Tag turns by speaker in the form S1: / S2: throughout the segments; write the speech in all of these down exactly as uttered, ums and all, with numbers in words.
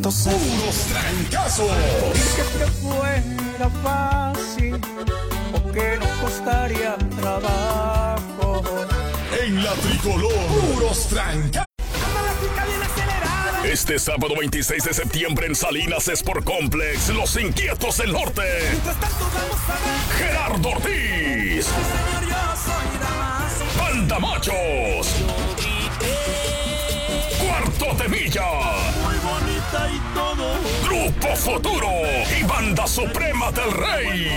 S1: punto cero.
S2: ¡Puros trancazos!
S3: Que fuera fácil o que no costaría trabajo.
S2: En la tricolor, puros trancazos.
S4: Este sábado veintiséis de septiembre en Salinas Sport Complex, Los Inquietos del Norte. Gerardo Ortiz. Banda Machos. Cuarto de Milla.
S3: Muy bonita y todo.
S4: Grupo Futuro y Banda Suprema del Rey.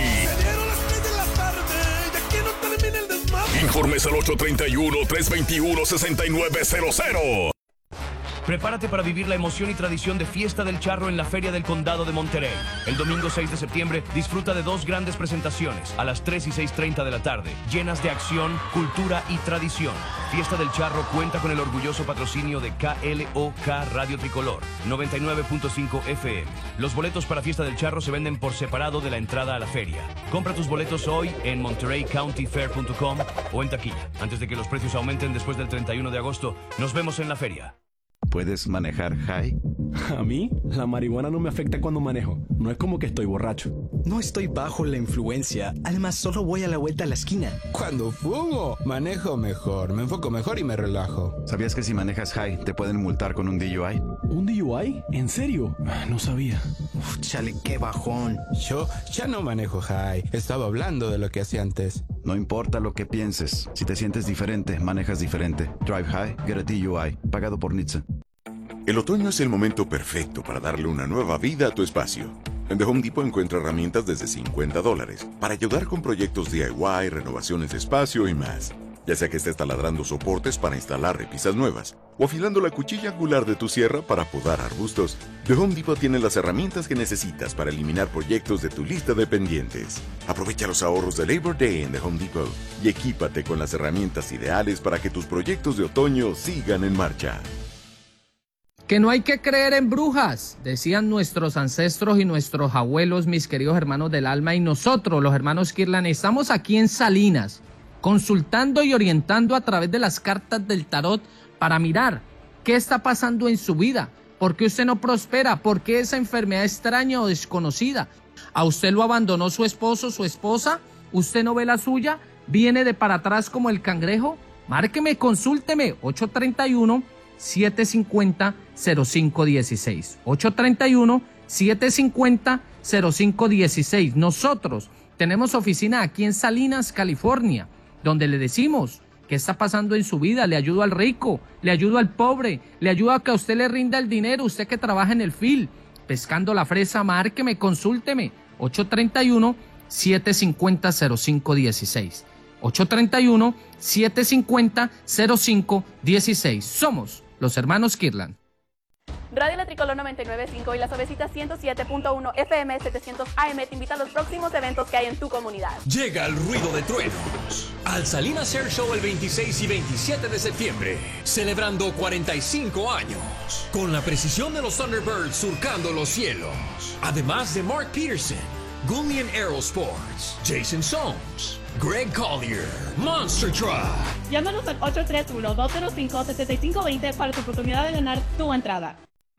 S4: Informes al ocho tres uno, tres dos uno, seis nueve cero cero.
S5: Prepárate para vivir la emoción y tradición de Fiesta del Charro en la Feria del Condado de Monterrey. El domingo seis de septiembre disfruta de dos grandes presentaciones a las tres y seis treinta de la tarde, llenas de acción, cultura y tradición. Fiesta del Charro cuenta con el orgulloso patrocinio de K L O K Radio Tricolor, noventa y nueve punto cinco F M. Los boletos para Fiesta del Charro se venden por separado de la entrada a la feria. Compra tus boletos hoy en monterrey county fair punto com o en taquilla. Antes de que los precios aumenten después del treinta y uno de agosto, nos vemos en la feria.
S6: ¿Puedes manejar high?
S7: A mí, la marihuana no me afecta cuando manejo. No es como que estoy borracho.
S1: No estoy bajo la influencia. Además, solo voy a la vuelta a la esquina.
S8: Cuando fumo, manejo mejor, me enfoco mejor y me relajo.
S6: ¿Sabías que si manejas high te pueden multar con un D U I?
S7: ¿Un D U I? ¿En serio? No sabía.
S1: Uf, chale, qué bajón.
S8: Yo ya no manejo high. Estaba hablando de lo que hacía antes.
S6: No importa lo que pienses. Si te sientes diferente, manejas diferente. Drive high, get a D U I. Pagado por N H T S A.
S9: El otoño es el momento perfecto para darle una nueva vida a tu espacio. En The Home Depot encuentra herramientas desde cincuenta dólares para ayudar con proyectos D I Y, renovaciones de espacio y más. Ya sea que estés taladrando soportes para instalar repisas nuevas o afilando la cuchilla angular de tu sierra para podar arbustos, The Home Depot tiene las herramientas que necesitas para eliminar proyectos de tu lista de pendientes. Aprovecha los ahorros de Labor Day en The Home Depot y equípate con las herramientas ideales para que tus proyectos de otoño sigan en marcha.
S10: Que no hay que creer en brujas, decían nuestros ancestros y nuestros abuelos, mis queridos hermanos del alma, y nosotros, los hermanos Kirlan, estamos aquí en Salinas, consultando y orientando a través de las cartas del tarot para mirar qué está pasando en su vida, por qué usted no prospera, por qué esa enfermedad extraña o desconocida. ¿A usted lo abandonó su esposo, su esposa? ¿Usted no ve la suya? ¿Viene de para atrás como el cangrejo? Márqueme, consúlteme, ocho tres uno, siete cinco cero, cero cinco uno seis. ocho tres uno, siete cinco cero, cero cinco uno seis. Nosotros tenemos oficina aquí en Salinas, California, donde le decimos qué está pasando en su vida. Le ayudo al rico, le ayudo al pobre, le ayudo a que a usted le rinda el dinero, usted que trabaja en el field, pescando la fresa. Márqueme, consúlteme, ocho tres uno, siete cinco cero, cero cinco uno seis. ocho tres uno, siete cinco cero, cero cinco uno seis. Somos los hermanos Kirlan.
S11: Radio La Tricolor noventa y nueve punto cinco y las Ovecitas ciento siete punto uno F M setecientos A M te invita a los próximos eventos que hay en tu comunidad.
S2: Llega el ruido de truenos al Salinas Air Show el veintiséis y veintisiete de septiembre, celebrando cuarenta y cinco años, con la precisión de los Thunderbirds surcando los cielos. Además de Mark Peterson, Gullian Aerosports, Jason Soames, Greg Collier, Monster Truck.
S12: Llámanos al ocho tres uno, dos cero cinco, siete cinco dos cero para tu oportunidad de ganar tu entrada.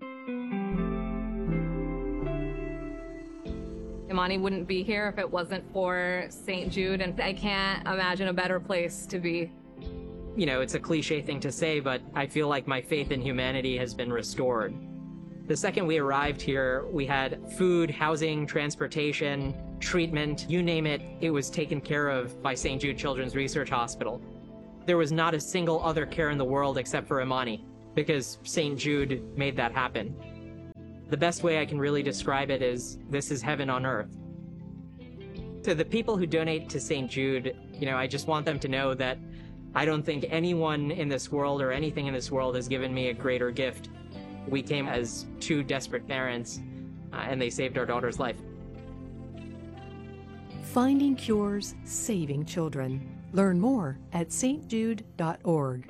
S13: Imani wouldn't be here if it wasn't for Saint Jude, and I can't imagine a better place to be.
S14: You know, it's a cliche thing to say, but I feel like my faith in humanity has been restored. The second we arrived here, we had food, housing, transportation, treatment, you name it, it was taken care of by Saint Jude Children's Research Hospital. There was not a single other care in the world except for Imani, because Saint Jude made that happen. The best way I can really describe it is, this is heaven on earth. To the people who donate to Saint Jude, you know, I just want them to know that I don't think anyone in this world or anything in this world has given me a greater gift. We came as two desperate parents, uh, and they saved our daughter's life.
S15: Finding cures, saving children. Learn more at s t jude dot org.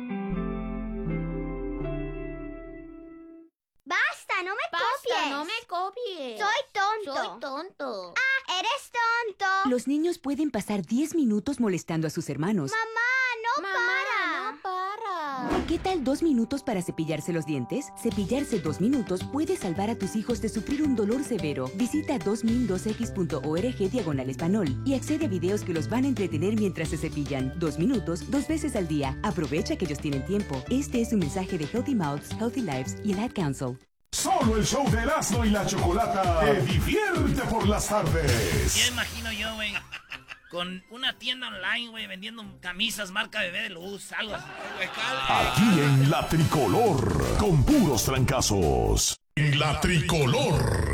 S16: Basta, no me
S17: Basta,
S16: copies.
S17: no me copies.
S16: Soy tonto.
S17: Soy tonto.
S16: Ah, eres tonto.
S18: Los niños pueden pasar diez minutos molestando a sus hermanos.
S16: Mamá, no
S17: Mamá,
S16: para.
S17: no para.
S18: ¿Qué tal dos minutos para cepillarse los dientes? Cepillarse dos minutos puede salvar a tus hijos de sufrir un dolor severo. Visita dos min dos x punto org diagonal español y accede a videos que los van a entretener mientras se cepillan. Dos minutos, dos veces al día. Aprovecha que ellos tienen tiempo. Este es un mensaje de Healthy Mouths, Healthy Lives y el Ad Council.
S19: Solo el show de Erasmo y la Chocolata te divierte por las tardes.
S20: Ya imagino yo, güey, con una tienda online, güey, vendiendo camisas marca Bebé de Luz, algo así.
S19: Aquí en La Tricolor, con puros trancazos. En La Tricolor.